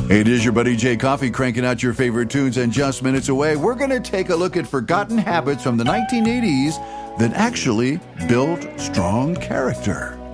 Hey, it is your buddy Jay Coffee cranking out your favorite tunes, and just minutes away, we're going to take a look at forgotten habits from the 1980s that actually built strong character.